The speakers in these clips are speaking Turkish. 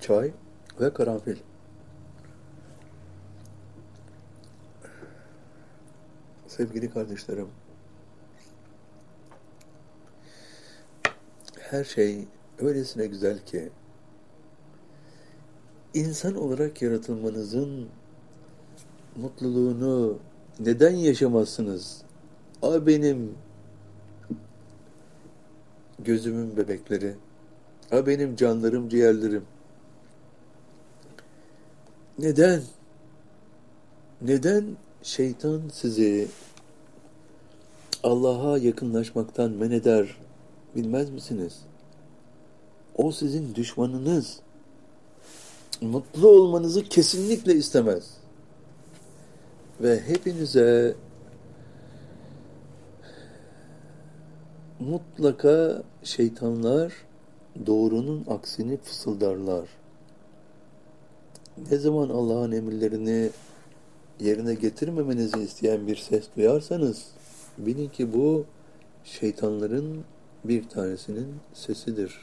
çay ve karanfil. Sevgili kardeşlerim, her şey öylesine güzel ki insan olarak yaratılmanızın mutluluğunu neden yaşamazsınız? Benim gözümün bebekleri, benim canlarım, ciğerlerim. Neden? Neden şeytan sizi Allah'a yakınlaşmaktan men eder, bilmez misiniz? O sizin düşmanınız. Mutlu olmanızı kesinlikle istemez. Ve hepinize mutlaka şeytanlar doğrunun aksini fısıldarlar. Ne zaman Allah'ın emirlerini yerine getirmemenizi isteyen bir ses duyarsanız, bilin ki bu şeytanların bir tanesinin sesidir.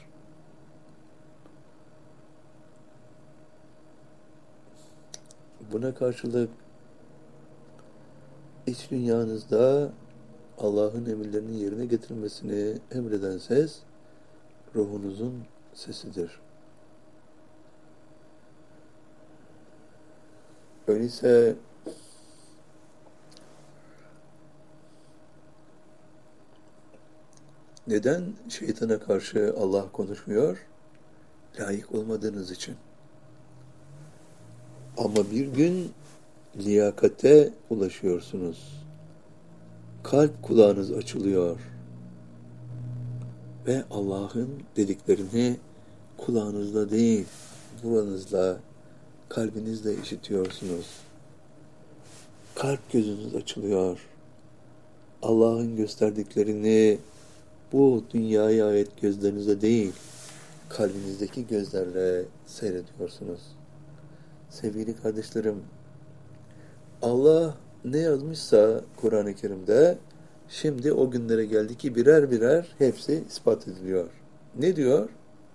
Buna karşılık iç dünyanızda Allah'ın emirlerinin yerine getirilmesini emreden ses, ruhunuzun sesidir. Öyleyse neden şeytana karşı Allah konuşmuyor? Layık olmadığınız için. Ama bir gün liyakate ulaşıyorsunuz. Kalp kulağınız açılıyor. Ve Allah'ın dediklerini kulağınızla değil, buranızla, kalbinizle işitiyorsunuz. Kalp gözünüz açılıyor. Allah'ın gösterdiklerini bu dünyaya ait gözlerinize değil, kalbinizdeki gözlerle seyrediyorsunuz. Sevgili kardeşlerim, Allah ne yazmışsa Kur'an-ı Kerim'de, şimdi o günlere geldi ki birer birer hepsi ispat ediliyor. Ne diyor?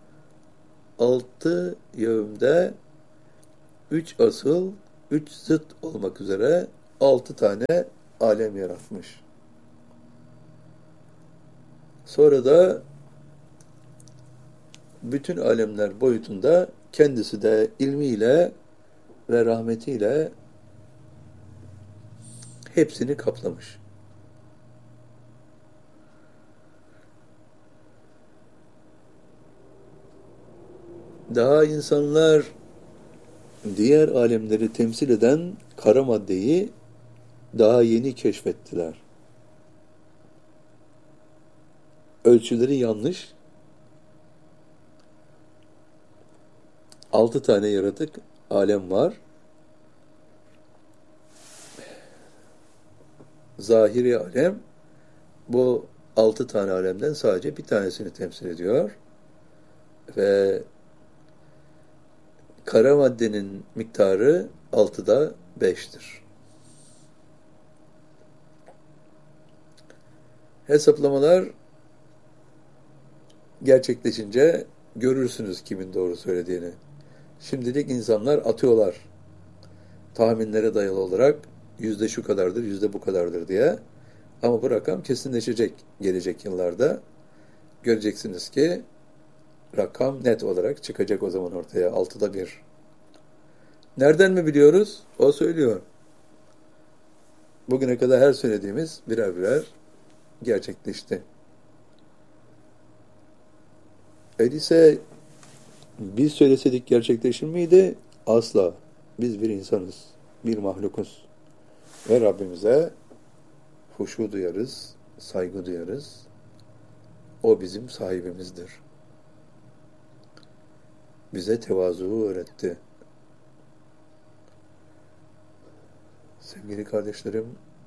6 yevmde 3 asıl, 3 zıt olmak üzere 6 tane alem yaratmış. Sonra da bütün alemler boyutunda kendisi de ilmiyle ve rahmetiyle hepsini kaplamış. Daha insanlar diğer alemleri temsil eden kara maddeyi daha yeni keşfettiler. Ölçüleri yanlış. 6 tane yaratık alem var. Zahiri alem bu 6 tane alemden sadece bir tanesini temsil ediyor. Ve kara maddenin miktarı 6'da 5'tir. Hesaplamalar gerçekleşince görürsünüz kimin doğru söylediğini. Şimdilik insanlar atıyorlar. Tahminlere dayalı olarak yüzde şu kadardır, yüzde bu kadardır diye. Ama bu rakam kesinleşecek gelecek yıllarda. Göreceksiniz ki rakam net olarak çıkacak o zaman ortaya. 6'da 1. Nereden mi biliyoruz? O söylüyor. Bugüne kadar her söylediğimiz birer birer gerçekleşti. Öyleyse biz söyleseydik gerçekleşir miydi? Asla. Biz bir insanız. Bir mahlukuz. Ve Rabbimize huşu duyarız, saygı duyarız. O bizim sahibimizdir. Bize tevazuyu öğretti. Sevgili kardeşlerim,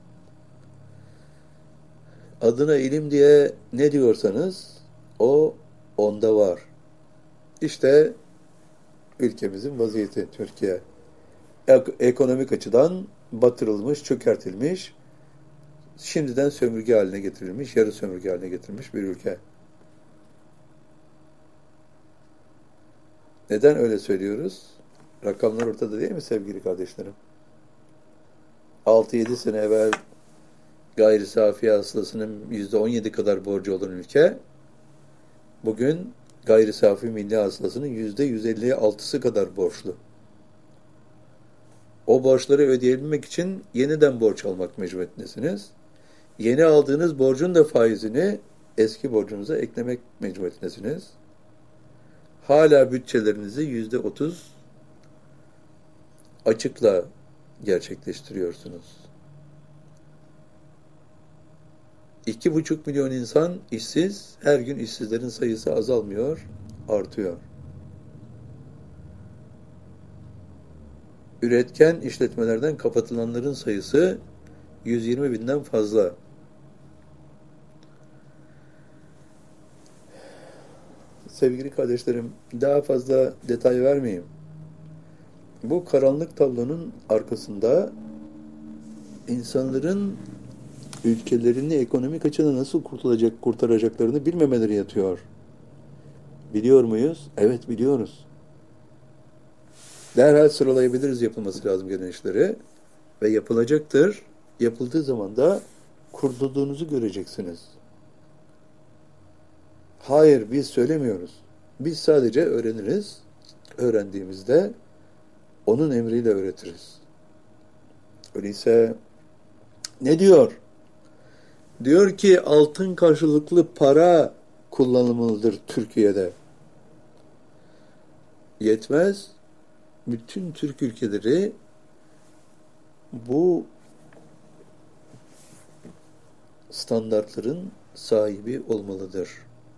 adına ilim diye ne diyorsanız o onda var. İşte ülkemizin vaziyeti Türkiye. Ekonomik açıdan batırılmış, çökertilmiş, şimdiden sömürge haline getirilmiş, yarı sömürge haline getirilmiş bir ülke. Neden öyle söylüyoruz? Rakamlar ortada değil mi sevgili kardeşlerim? 6-7 sene evvel gayri safi hasılasının %17 kadar borcu olan ülke, bugün gayri safi milli hasılasının %156'sı kadar borçlu. O borçları ödeyebilmek için yeniden borç almak mecburiyetindesiniz. Yeni aldığınız borcun da faizini eski borcunuza eklemek mecburiyetindesiniz. Hala bütçelerinizi %30 açıkla gerçekleştiriyorsunuz. 2,5 milyon insan işsiz, her gün işsizlerin sayısı azalmıyor, artıyor. Üretken işletmelerden kapatılanların sayısı 120 binden fazla. Sevgili kardeşlerim, daha fazla detay vermeyeyim. Bu karanlık tablonun arkasında insanların ülkelerini ekonomik açıdan nasıl kurtaracaklarını bilmemeleri yatıyor. Biliyor muyuz? Evet, biliyoruz. Derhal sıralayabiliriz yapılması lazım gelen işleri ve yapılacaktır. Yapıldığı zaman da kurtulduğunuzu göreceksiniz. Hayır, biz söylemiyoruz. Biz sadece öğreniriz. Öğrendiğimizde onun emriyle öğretiriz. Öyleyse ne diyor? Diyor ki altın karşılıklı para kullanılmalıdır Türkiye'de. Yetmez. Bütün Türk ülkeleri bu standartların sahibi olmalıdır.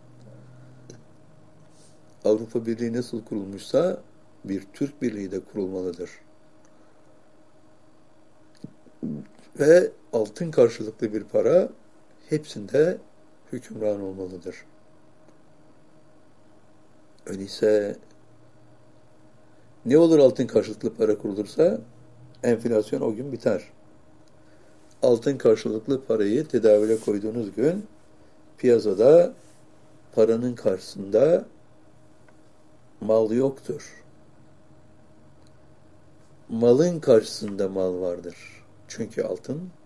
Avrupa Birliği nasıl kurulmuşsa bir Türk Birliği de kurulmalıdır. Ve altın karşılıklı bir para hepsinde hükümran olmalıdır. Öyleyse ne olur altın karşılıklı para kurulursa? Enflasyon o gün biter. Altın karşılıklı parayı tedavüle koyduğunuz gün piyasada paranın karşısında mal yoktur. Malın karşısında mal vardır. Çünkü altın